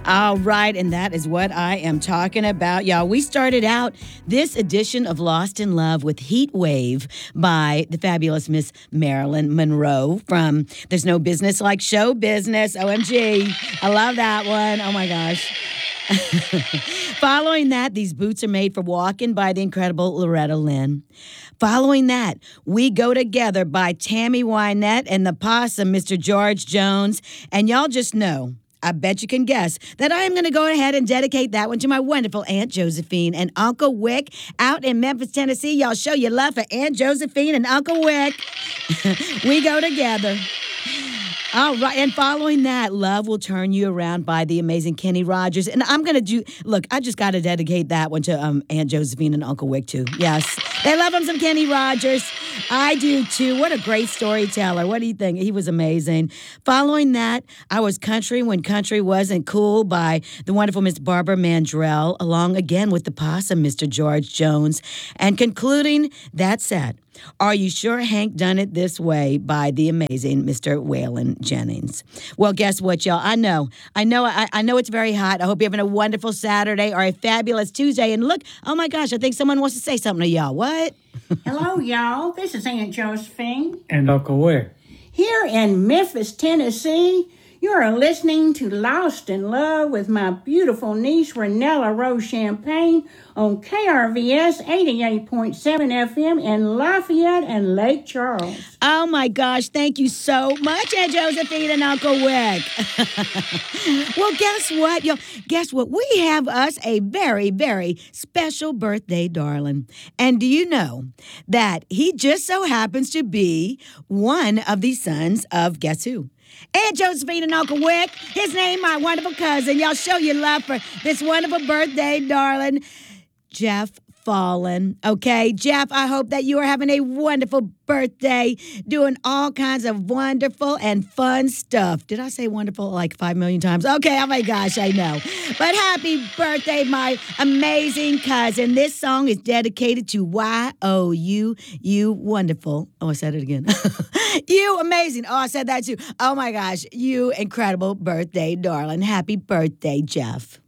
All right, and that is what I am talking about, y'all. We started out this edition of Lost in Love with Heat Wave by the fabulous Miss Marilyn Monroe from There's No Business Like Show Business. OMG. I love that one. Oh my gosh. Following that, These Boots Are Made for Walking by the incredible Loretta Lynn. Following that, We Go Together by Tammy Wynette and the Possum, Mr. George Jones. And y'all just know, I bet you can guess that I am going to go ahead and dedicate that one to my wonderful Aunt Josephine and Uncle Wick out in Memphis, Tennessee. Y'all show your love for Aunt Josephine and Uncle Wick. We Go Together. All right, and following that, Love Will Turn You Around by the amazing Kenny Rogers. And I'm going to look, I just got to dedicate that one to Aunt Josephine and Uncle Wick, too. Yes, they love him some Kenny Rogers. I do, too. What a great storyteller. What do you think? He was amazing. Following that, I Was Country When Country Wasn't Cool by the wonderful Miss Barbara Mandrell, along again with the Possum, Mr. George Jones. And concluding that set, Are You Sure Hank Done It This Way by the amazing Mr. Waylon Jennings. Well, guess what, y'all? I know it's very hot. I hope you're having a wonderful Saturday or a fabulous Tuesday. And look, oh my gosh, I think someone wants to say something to y'all. What? Hello, y'all. This is Aunt Josephine. And Uncle Wick. Here in Memphis, Tennessee, you are listening to Lost in Love with my beautiful niece, Renella Rose Champagne, on KRVS 88.7 FM in Lafayette and Lake Charles. Oh my gosh, thank you so much, Aunt Josephine and Uncle Wick. Well, guess what, y'all? Guess what? We have us a very, very special birthday darling. And do you know that he just so happens to be one of the sons of guess who? Aunt Josephine and Uncle Wick. His name, my wonderful cousin. Y'all show your love for this wonderful birthday, darling, Jeff Fallen. Okay, Jeff, I hope that you are having a wonderful birthday, doing all kinds of wonderful and fun stuff. Did I say wonderful like 5 million times? Okay, oh my gosh, I know. But happy birthday, my amazing cousin. This song is dedicated to Y-O-U, you wonderful. Oh, I said it again. You amazing. Oh, I said that too. Oh my gosh, you incredible birthday, darling. Happy birthday, Jeff.